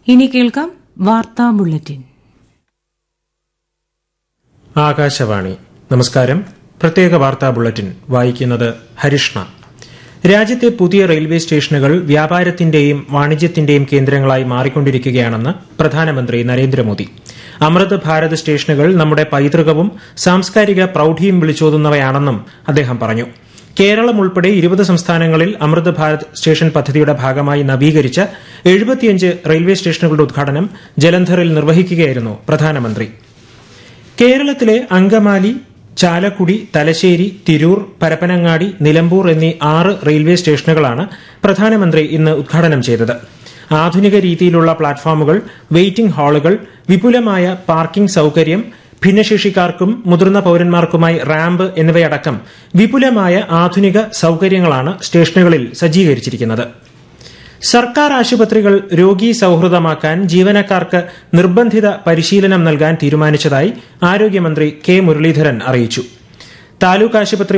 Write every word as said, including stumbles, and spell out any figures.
ഇനി കേൾക്കാം വാർത്താ ബുള്ളറ്റിൻ. ആകാശവാണി. നമസ്കാരം. പ്രത്യേക വാർത്താ ബുള്ളറ്റിൻ വായിക്കുന്നത് ഹരിഷ്ണ. രാജ്യത്തെ പുതിയ റെയിൽവേ സ്റ്റേഷനുകൾ വ്യാപാരത്തിന്റെയും വാണിജ്യത്തിന്റെയും കേന്ദ്രങ്ങളായി മാറിക്കൊണ്ടിരിക്കുകയാണെന്ന് പ്രധാനമന്ത്രി നരേന്ദ്രമോദി. അമൃത് ഭാരത് സ്റ്റേഷനുകൾ നമ്മുടെ പൈതൃകവും സാംസ്കാരിക പ്രൌഢിയും വിളിച്ചോതുന്നവയാണെന്നും അദ്ദേഹം പറഞ്ഞു. കേരളം ഉൾപ്പെടെ ഇരുപത് സംസ്ഥാനങ്ങളിൽ അമൃത് ഭാരത് സ്റ്റേഷൻ പദ്ധതിയുടെ ഭാഗമായി നവീകരിച്ച എഴുപത്തിയഞ്ച് റെയിൽവേ സ്റ്റേഷനുകളുടെ ഉദ്ഘാടനം ജലന്ധറിൽ നിർവഹിക്കുകയായിരുന്നു പ്രധാനമന്ത്രി. കേരളത്തിലെ അങ്കമാലി, ചാലക്കുടി, തലശ്ശേരി, തിരൂർ, പരപ്പനങ്ങാടി, നിലമ്പൂർ എന്നീ ആറ് റെയിൽവേ സ്റ്റേഷനുകളാണ് പ്രധാനമന്ത്രി ഇന്ന് ഉദ്ഘാടനം ചെയ്തത്. ആധുനിക രീതിയിലുള്ള പ്ലാറ്റ്ഫോമുകൾ, വെയിറ്റിംഗ് ഹാളുകൾ, വിപുലമായ പാർക്കിംഗ് സൌകര്യം, ഭിന്നശേഷിക്കാർക്കും മുതിർന്ന പൌരന്മാർക്കുമായി റാമ്പ് എന്നിവയടക്കം വിപുലമായ ആധുനിക സൌകര്യങ്ങളാണ് സ്റ്റേഷനുകളിൽ സജ്ജീകരിച്ചിരിക്കുന്നത്. സർക്കാർ ആശുപത്രികൾ രോഗീ സൌഹൃദമാക്കാൻ ജീവനക്കാർക്ക് നിർബന്ധിത പരിശീലനം നൽകാൻ തീരുമാനിച്ചതായി ആരോഗ്യമന്ത്രി കെ മുരളീധരൻ അറിയിച്ചു. താലൂക്ക് ആശുപത്രി